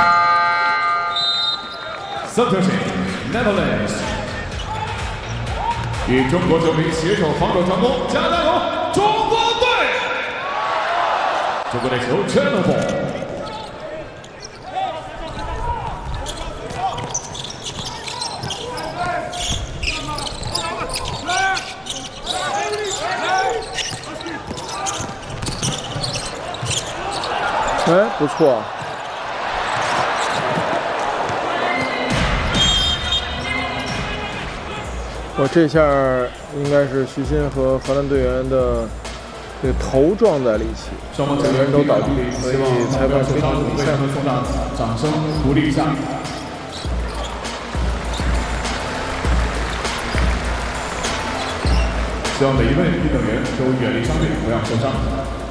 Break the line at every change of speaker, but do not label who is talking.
Substitution Netherlands。与中国球迷携手防守成功，加油，中国队！中国队球圈了波。
哎，不错。我这下应该是徐新和荷兰队员的这个头撞在了一起，两个人都倒地，所以裁判吹停比赛。
送上掌声鼓励一下。希望每一位运动员都远离伤病，不要受伤。